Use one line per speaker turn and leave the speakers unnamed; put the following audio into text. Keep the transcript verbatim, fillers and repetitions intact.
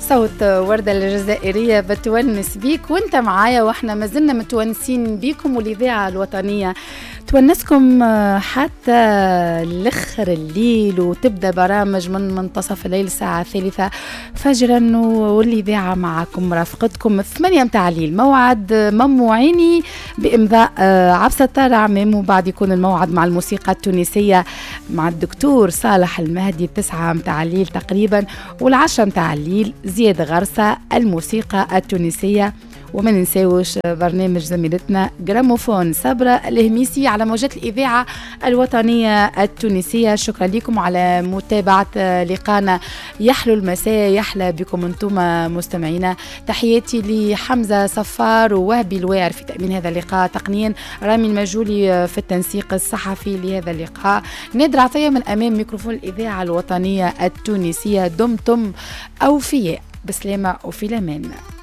صوت وردة الجزائرية بتونس بيك وانت معايا، واحنا ما زلنا متونسين بيكم، والإذاعة الوطنية تونسكم حتى الأخر الليل، وتبدأ برامج من منتصف الليل الساعة الثالثة فجرا، والإذاعة معكم رافقتكم ثمانية متاع الليل. موعد مموعيني بإمضاء عبد الستار عمام، وبعد يكون الموعد مع الموسيقى التونسية مع الدكتور صالح المهدي بتسعة متاع الليل تقريبا، والعشرة متاع الليل زياد غرسة الموسيقى التونسية. وما ننساوش برنامج زميلتنا جراموفون صبرة الهميسي على موجات الإذاعة الوطنية التونسية. شكرا لكم على متابعة لقانا يحلو المساء، يحلى بكم انتم مستمعينا. تحياتي لحمزة صفار ووهبي الواعر في تأمين هذا اللقاء، تقنيا رامي المجولي في التنسيق الصحفي لهذا اللقاء. نادر عطية من أمام ميكروفون الإذاعة الوطنية التونسية. دمتم أوفياء، بسلامة وفي الأمان.